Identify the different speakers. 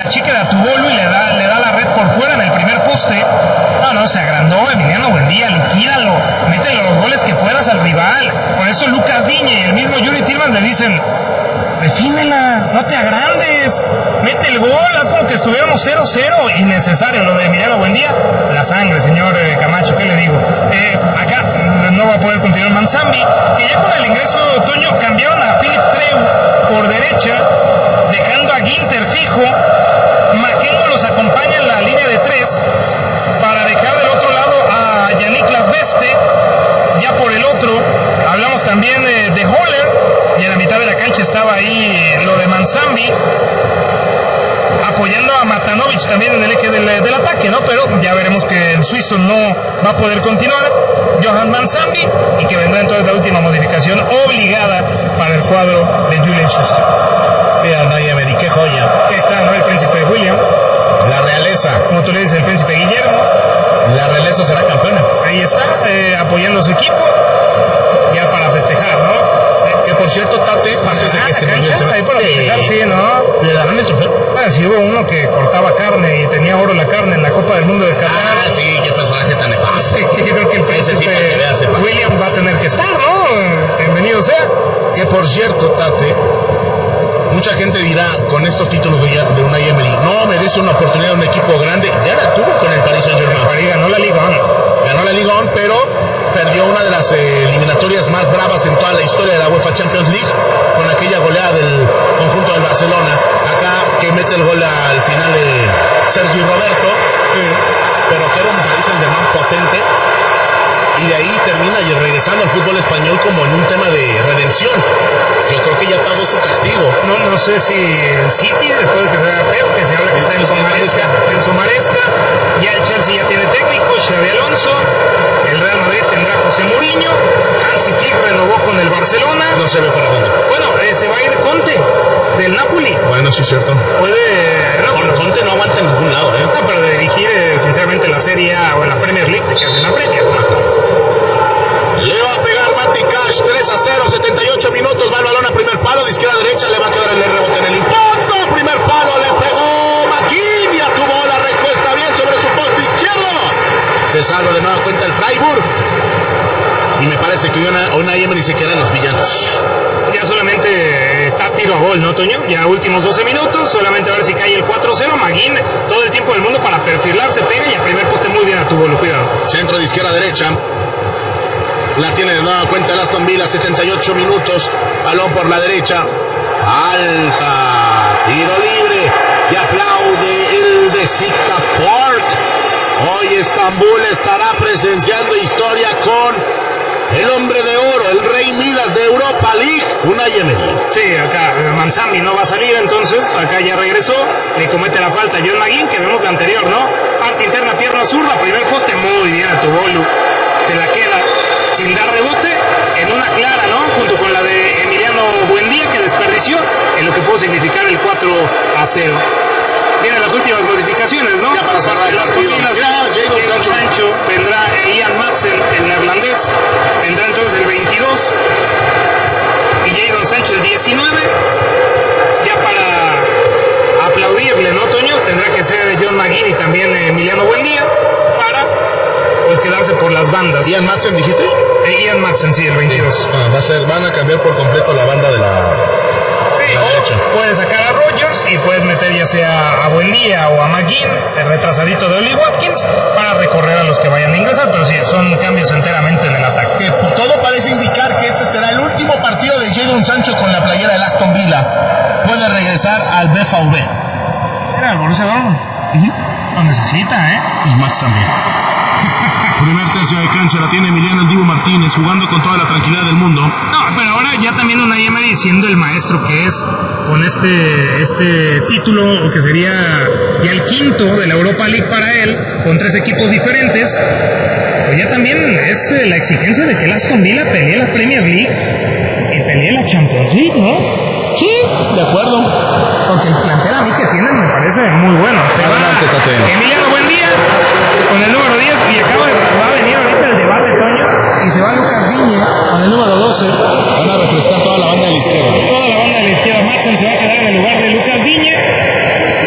Speaker 1: achique de Atubolu y le da la red por fuera en el primer poste. No, se agrandó Emiliano Buendía, liquídalo, métele los goles que puedas al rival. Por eso Lucas Digne y el mismo Yuri Tillmans le dicen: defíndela, no te agrandes, mete el gol, haz como que estuviéramos 0-0. Innecesario lo de Emiliano Buendía. La sangre, señor Camacho, ¿qué le digo? Acá no va a poder continuar Manzambi, que ya con el ingreso de Otoño cambiaron a Philip Treu por derecha, dejando a Ginter fijo. Maquengo los acompaña en la línea de 3 para dejar del otro lado a Yannick Lasveste. Ya por el otro hablamos también de Holler, y en la mitad de la cancha estaba ahí lo de Manzambi, apoyando a Matanovic también en el eje del ataque, ¿no? Pero ya veremos que el suizo no va a poder continuar, Johan Manzambi, y que vendrá entonces la última modificación obligada para el cuadro de Julian Schuster.
Speaker 2: Mira, Unai Emery, qué joya.
Speaker 1: Ahí está, ¿no? El príncipe William.
Speaker 2: La realeza.
Speaker 1: Como tú le dices, el príncipe Guillermo.
Speaker 2: La realeza será campeona.
Speaker 1: Ahí está, apoyando a su equipo, ya para festejar, ¿no?
Speaker 2: Que por cierto, Tate, antes de que se me olvide el tema,
Speaker 1: ahí para festejar, sí, ¿no?
Speaker 2: ¿le darán el trofeo?
Speaker 1: Sí, hubo uno que cortaba carne y tenía oro la carne en la Copa del Mundo de Qatar.
Speaker 2: Sí, qué personaje tan nefasto.
Speaker 1: Yo creo que el príncipe William va a tener que estar, ¿no? Bienvenido sea.
Speaker 2: Que por cierto, Tate, mucha gente dirá con estos títulos de Unai Emery, no merece una oportunidad en un equipo grande. Ya la tuvo con el Paris Saint-Germain.
Speaker 1: Ganó la Ligue 1.
Speaker 2: Ganó la Ligue 1, pero perdió una de las eliminatorias más bravas en toda la historia de la UEFA Champions League, con aquella goleada del conjunto del Barcelona. Acá que mete el gol al final de Sergio Roberto, pero que era un Paris Saint-Germain potente. Y de ahí termina regresando al fútbol español como en un tema de redención. Yo creo que ya pagó su castigo.
Speaker 1: No sé si el City, después de que se vea Pep, que se habla que está en Somaresca. Ya el Chelsea ya tiene técnico, Xabi Alonso. El Real Madrid tendrá José Mourinho. Hansi Flick renovó con el Barcelona.
Speaker 2: No se ve para dónde.
Speaker 1: Bueno, se va a ir Conte, del Napoli.
Speaker 2: Bueno, sí es cierto. Conte no aguanta en ningún lado, ¿eh?
Speaker 1: No, pero de dirigir, sinceramente, la Serie A o en la Premier League, que hace la Premier, ¿no?
Speaker 2: Le va a pegar Mati Cash, 3-0, 78 minutos, va el balón a primer palo, de izquierda a derecha, le va a quedar el rebote en el impacto, primer palo, le pegó McKinney, tuvo la respuesta bien sobre su poste izquierdo, se salva de nueva cuenta el Freiburg, y me parece que Unai Emery se queda en los villanos.
Speaker 1: Ya solamente está tiro a gol, ¿no, Toño? Ya últimos 12 minutos, solamente a ver si cae el 4-0, Maguín, todo el tiempo del mundo para perfilarse, pega y el primer poste muy bien a Atubolu, cuidado.
Speaker 2: Centro de izquierda a derecha. La tiene de nueva cuenta el Aston Villa, 78 minutos, balón por la derecha, falta, tiro libre, y aplaude el Besiktas Park. Hoy Estambul estará presenciando historia con el hombre de oro, el Rey Midas de Europa League, Unai Emery.
Speaker 1: Sí, acá Manzambi no va a salir, entonces acá ya regresó, le comete la falta John Maguín, que vemos la anterior, ¿no? Parte interna, pierna zurda, primer poste, muy bien a Atubolu, se la queda sin dar rebote, en una clara, ¿no? Junto con la de Emiliano Buendía, que desperdició en lo que pudo significar el 4-0. Vienen las últimas modificaciones, ¿no?
Speaker 2: Ya para cerrar el partido.
Speaker 1: Jadon Sancho, vendrá Ian Madsen, el neerlandés, vendrá entonces el 22, y Jadon Sancho el 19, ya para aplaudirle, ¿no, Toño? Tendrá que ser John McGinn y también Emiliano Buendía, para pues quedarse por las bandas.
Speaker 2: Ian Madsen, ¿dijiste?
Speaker 1: Ian Madsen, sí, el 22.
Speaker 2: Sí. Van a cambiar por completo la banda de la derecha.
Speaker 1: Puedes sacar a Rodgers y puedes meter ya sea a Buendía o a McGinn, el retrasadito de Oli Watkins, para recorrer a los que vayan a ingresar, pero sí, son cambios enteramente en el ataque.
Speaker 2: Que todo parece indicar que este será el último partido de Jadon Sancho con la playera del Aston Villa. Puede regresar al BVB.
Speaker 1: Era el Borussia Dortmund. Lo necesita, ¿eh?
Speaker 2: Y Max también. Primer tercio de cancha la tiene Emiliano El Dibu Martínez, jugando con toda la tranquilidad del mundo.
Speaker 1: No, pero ahora ya también Unai Emery, siendo el maestro que es, con este título, que sería ya el quinto de la Europa League para él, con 3 equipos diferentes, pues ya también es la exigencia de que el Aston Villa pelee la Premier League y pelee la Champions League, ¿no?
Speaker 2: Sí, de acuerdo.
Speaker 1: Porque el plantel a mí que tienen me parece muy bueno.
Speaker 2: Adelante, Tate.
Speaker 1: Emiliano Buendía con el número 10 y va a venir ahorita el debate, Toño, y se va Lucas Digne con el número 12.
Speaker 2: Van a refrescar toda la banda de la izquierda.
Speaker 1: Toda la banda de la izquierda. Madsen se va a quedar en el lugar de Lucas Digne.